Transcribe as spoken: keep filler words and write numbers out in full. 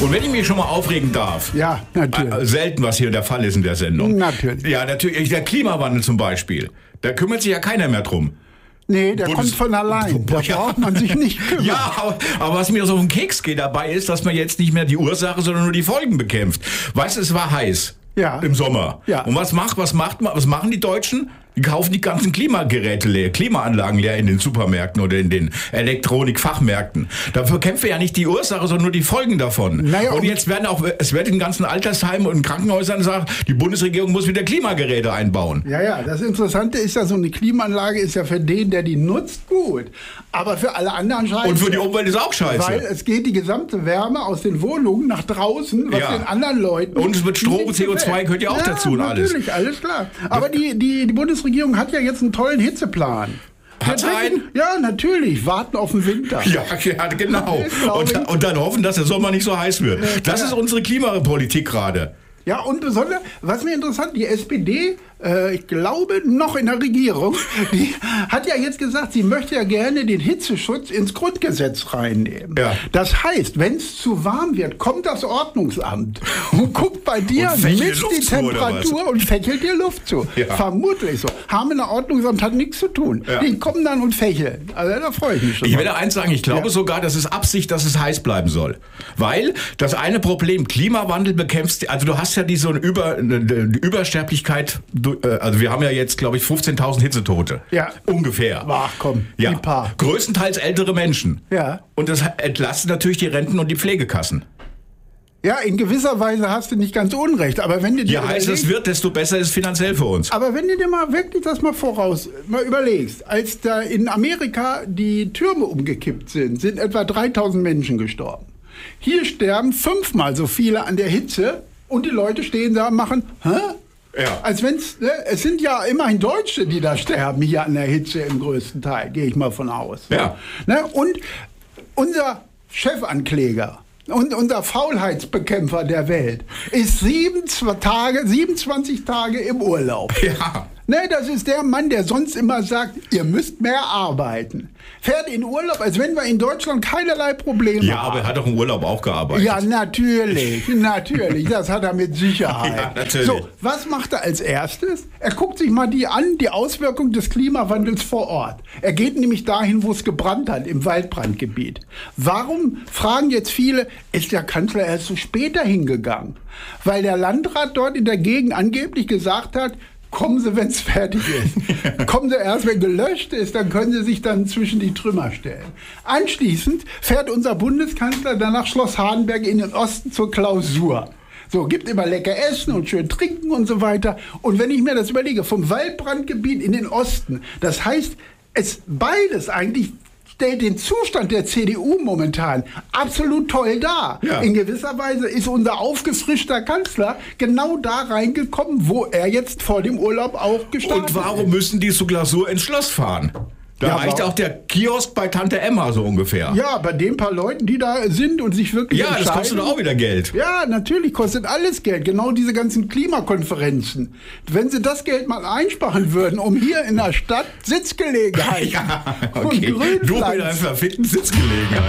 Und wenn ich mich schon mal aufregen darf. Ja, natürlich. Äh, selten, was hier der Fall ist in der Sendung. Natürlich. Ja, natürlich. Der Klimawandel zum Beispiel. Da kümmert sich ja keiner mehr drum. Nee, der Bundes- kommt von allein. Da Ja. braucht man sich nicht kümmern. Ja, aber, aber was mir so auf den Keks geht dabei ist, dass man jetzt nicht mehr die Ursache, sondern nur die Folgen bekämpft. Weißt du, es war heiß. Ja. Im Sommer. Ja. Und was macht, was macht, was machen die Deutschen? Die kaufen die ganzen Klimageräte leer, Klimaanlagen leer in den Supermärkten oder in den Elektronikfachmärkten. Dafür kämpfen wir ja nicht die Ursache, sondern nur die Folgen davon. Naja, und und- jetzt werden auch, es wird in ganzen Altersheimen und Krankenhäusern gesagt, die Bundesregierung muss wieder Klimageräte einbauen. Ja, ja, das Interessante ist ja, so eine Klimaanlage ist ja für den, der die nutzt, gut. Aber für alle anderen scheiße. Und für die Umwelt ist auch scheiße. Weil es geht die gesamte Wärme aus den Wohnungen nach draußen, was Ja. den anderen Leuten... Und es wird Strom, nicht C O zwei gefällt. gehört ja auch dazu und alles. natürlich, alles klar. Aber die, die, die Bundesregierung hat ja jetzt einen tollen Hitzeplan. Hat sie Wir einen? denken- Ja, natürlich. Warten auf den Winter. Ja, ja, genau. Das glaub Und, ich. und dann hoffen, dass der Sommer nicht so heiß wird. Das ja. ist unsere Klimapolitik gerade. Ja, und besonders, was mir interessant, die S P D, äh, ich glaube noch in der Regierung, die hat ja jetzt gesagt, sie möchte ja gerne den Hitzeschutz ins Grundgesetz reinnehmen. Ja. Das heißt, wenn es zu warm wird, kommt das Ordnungsamt und guckt bei dir, Und fächelt misst Luft die zu, oder Temperatur und fächelt dir Luft zu. Ja. Vermutlich so. Haben wir ein Ordnungsamt, hat nichts zu tun. Ja. Die kommen dann und fächeln. Also da freue ich mich schon. Ich mal. werde eins sagen, ich glaube Ja. sogar, das ist Absicht, dass es heiß bleiben soll. Weil das eine Problem, Klimawandel bekämpfst, also du hast ja diese Über, eine Übersterblichkeit, du- äh, also wir haben ja jetzt, glaube ich, fünfzehntausend Hitzetote. Ja. Ungefähr. Ach komm, Ja. die paar. Größtenteils ältere Menschen. Ja. Und das entlastet natürlich die Renten und die Pflegekassen. Ja, in gewisser Weise hast du nicht ganz unrecht, aber wenn du dir Je heißer es überlegst- wird, desto besser ist es finanziell für uns. Aber wenn du dir mal wirklich das mal voraus mal überlegst, als da in Amerika die Türme umgekippt sind, sind etwa dreitausend Menschen gestorben. Hier sterben fünfmal so viele an der Hitze und die Leute stehen da und machen, hä? Ja. Als wenn's, ne, es sind ja immerhin Deutsche, die da sterben, hier an der Hitze im größten Teil, gehe ich mal von aus. Ja. Ne? Und unser Chefankläger und unser Faulheitsbekämpfer der Welt ist sieben Tage, siebenundzwanzig Tage im Urlaub. Ja. Ne, das ist der Mann, der sonst immer sagt, ihr müsst mehr arbeiten. Fährt in Urlaub, als wenn wir in Deutschland keinerlei Probleme Ja, haben. aber er hat doch im Urlaub auch gearbeitet. Ja, natürlich, natürlich. Das hat er mit Sicherheit. Ja, natürlich. So, was macht er als erstes? Er guckt sich mal die an, die Auswirkungen des Klimawandels vor Ort. Er geht nämlich dahin, wo es gebrannt hat, im Waldbrandgebiet. Warum, fragen jetzt viele, ist der Kanzler erst so später hingegangen? Weil der Landrat dort in der Gegend angeblich gesagt hat, kommen Sie, wenn es fertig ist. Kommen Sie erst, wenn gelöscht ist, dann können Sie sich dann zwischen die Trümmer stellen. Anschließend fährt unser Bundeskanzler dann nach Schloss Hardenberg in den Osten zur Klausur. So, gibt immer lecker Essen und schön trinken und so weiter. Und wenn ich mir das überlege, vom Waldbrandgebiet in den Osten, das heißt, es beides eigentlich stellt den Zustand der C D U momentan absolut toll dar. Ja. In gewisser Weise ist unser aufgefrischter Kanzler genau da reingekommen, wo er jetzt vor dem Urlaub auch gestartet Und warum ist. müssen die zur Klausur ins Schloss fahren? Da Ja, reicht warum? auch der Kiosk bei Tante Emma so ungefähr. Ja, bei den paar Leuten, die da sind und sich wirklich Ja, das entscheiden. kostet auch wieder Geld. Ja, natürlich kostet alles Geld. Genau diese ganzen Klimakonferenzen. Wenn sie das Geld mal einsparen würden, um hier in der Stadt Sitzgelegenheit Ja, und okay. Du mit Grünpflanzen deinem verfickten Sitzgelegenheit.